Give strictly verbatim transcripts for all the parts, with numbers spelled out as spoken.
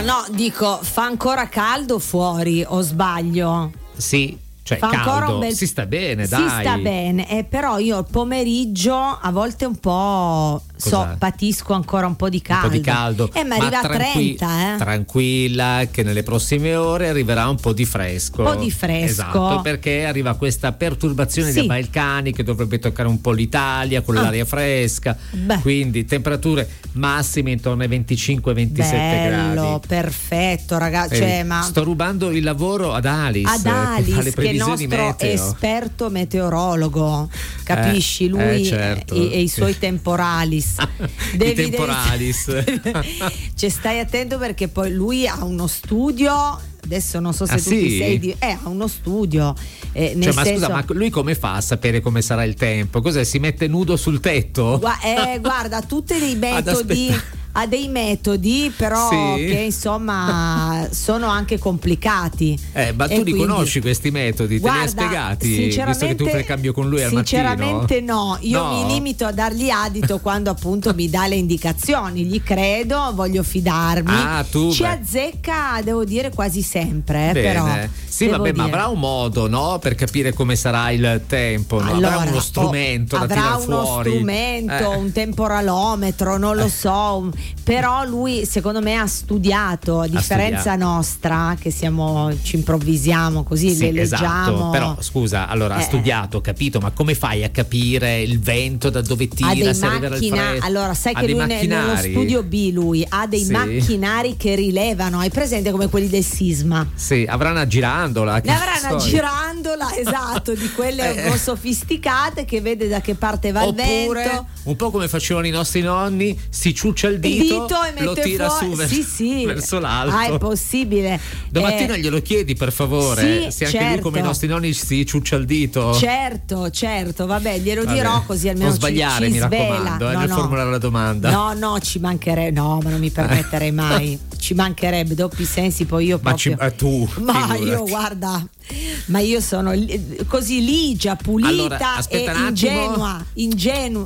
no, dico, fa ancora caldo fuori o sbaglio? Sì. Cioè Fa caldo, bel... si sta bene, dai. Si sta bene, eh, però io il pomeriggio a volte un po' so, patisco ancora un po' di caldo. Un po' di caldo. Eh, ma arriva tranqui- a trenta, eh. Tranquilla, che nelle prossime ore arriverà un po' di fresco. Un po' di fresco. Esatto, perché arriva questa perturbazione sì. dei Balcani che dovrebbe toccare un po' l'Italia con ah. l'aria fresca. Beh. Quindi temperature massime intorno ai venticinque ventisette gradi. Bello, perfetto, ragazzi. Cioè, eh, ma... Sto rubando il lavoro ad Alice. Ad Alice, che fa le che è il nostro meteo. esperto meteorologo, capisci? Eh, Lui eh, certo. e, e i suoi temporalis. Devi, I temporalis. Devi... cioè, stai attento perché poi lui ha uno studio. Adesso non so se ah, tu sì? ti sei di... eh, ha uno studio. Eh, nel cioè, ma senso... scusa, ma lui come fa a sapere come sarà il tempo? Cos'è? Si mette nudo sul tetto? Gua- eh, guarda, tutti dei metodi. Ha dei metodi però sì. che insomma sono anche complicati. Eh, ma tu li quindi... conosci questi metodi? Te li hai spiegati? Visto che tu fai il cambio con lui al sinceramente mattino? no, io no. mi limito a dargli adito quando appunto mi dà le indicazioni, gli credo, voglio fidarmi. Ah, tu, ci beh. azzecca, devo dire, quasi sempre, eh, Bene. però. Sì, vabbè, dire. ma avrà un modo, no? Per capire come sarà il tempo, no? Allora, avrà uno strumento oh, da tirar fuori. Avrà uno strumento, eh. un temporalometro, non lo so, però lui secondo me ha studiato, a differenza studiato. nostra che siamo ci improvvisiamo così, sì, le leggiamo. Esatto. Però scusa, allora eh. ha studiato, capito, ma come fai a capire il vento da dove tira, se arriverà il freddo? Allora sai ha che lui macchinari. nello studio B lui ha dei sì. macchinari che rilevano, hai presente come quelli del sisma? Sì, avrà una girandola. Ne avrà una girandola, esatto, di quelle un po' sofisticate che vede da che parte va Oppure, il vento. Un po' come facevano i nostri nonni, si ciuccia il dito, il dito e lo tira fuori. su verso, sì, sì. verso l'alto. Ah, è possibile. Domattina eh, glielo chiedi per favore, sì, se anche certo. lui come i nostri nonni si ciuccia il dito. Certo, certo, vabbè, glielo vabbè. dirò così almeno non sbagliare, ci, ci mi svela. raccomando, eh, no, nel no. formulare la domanda. No, no, ci mancherebbe, no, ma non mi permetterei mai. Ci mancherebbe, doppi sensi poi io proprio. Ma ci, eh, tu. Ma figurati. io guarda, ma io sono li, così ligia, pulita allora, e ingenua, ingenua.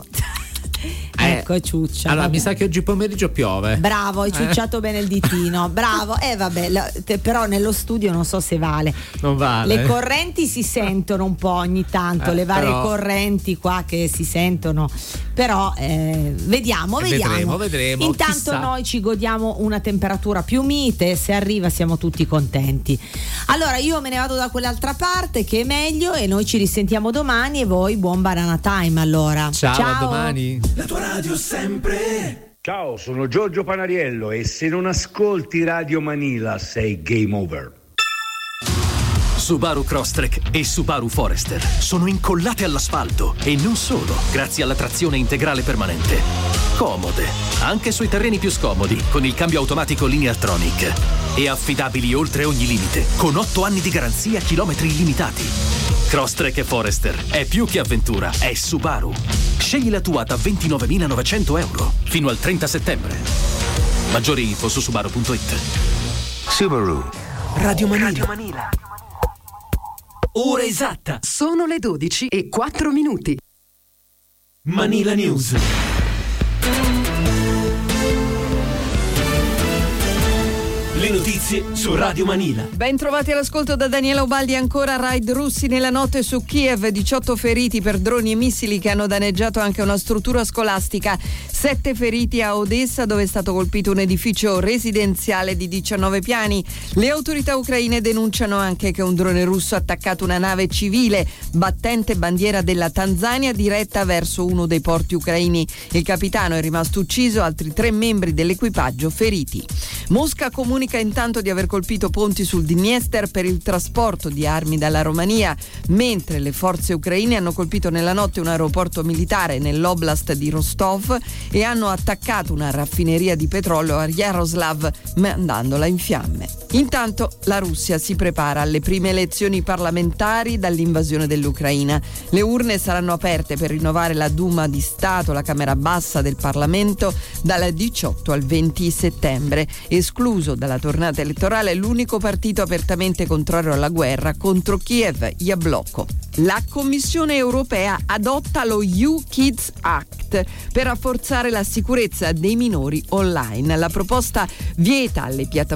Eh, ecco ciuccia. Allora vabbè. mi sa che oggi pomeriggio piove. Bravo, hai ciucciato eh. bene il ditino. Bravo. Eh vabbè, la, te, però nello studio non so se vale. Non vale. Le correnti si sentono un po' ogni tanto, eh, le varie però... correnti qua che si sentono. Però eh, vediamo, vediamo. Vedremo, vedremo. Intanto chissà. noi ci godiamo una temperatura più mite, se arriva siamo tutti contenti. Allora io me ne vado da quell'altra parte che è meglio e noi ci risentiamo domani e voi buon banana time allora. Ciao, Ciao. a domani. La tua radio sempre. Ciao, sono Giorgio Panariello e se non ascolti Radio Manila sei game over. Subaru Crosstrek e Subaru Forester sono incollate all'asfalto e non solo, grazie alla trazione integrale permanente. Comode, anche sui terreni più scomodi, con il cambio automatico Lineartronic. E affidabili oltre ogni limite, con otto anni di garanzia, chilometri illimitati. Crosstrek e Forester è più che avventura, è Subaru. Scegli la tua da ventinovemilanovecento euro fino al trenta settembre. Maggiori info su subaru punto it. Subaru. Radio Manila. Radio Manila. Ora esatta. Sono le dodici e quattro minuti. Manila News. Le notizie su Radio Manila. Ben trovati all'ascolto da Daniela Ubaldi. Ancora raid russi nella notte su Kiev, diciotto feriti per droni e missili che hanno danneggiato anche una struttura scolastica, sette feriti a Odessa dove è stato colpito un edificio residenziale di diciannove piani. Le autorità ucraine denunciano anche che un drone russo ha attaccato una nave civile battente bandiera della Tanzania diretta verso uno dei porti ucraini. Il capitano è rimasto ucciso, altri tre membri dell'equipaggio feriti. Mosca comunica intanto di aver colpito ponti sul Dniester per il trasporto di armi dalla Romania, mentre le forze ucraine hanno colpito nella notte un aeroporto militare nell'oblast di Rostov e hanno attaccato una raffineria di petrolio a Yaroslav, mandandola in fiamme. Intanto la Russia si prepara alle prime elezioni parlamentari dall'invasione dell'Ucraina. Le urne saranno aperte per rinnovare la Duma di Stato, la Camera Bassa del Parlamento, dal diciotto al venti settembre. Escluso dalla tornata elettorale l'unico partito apertamente contrario alla guerra contro Kiev, Jabloko. La Commissione europea adotta lo U Kids Act per rafforzare la sicurezza dei minori online. La proposta vieta alle piattaforme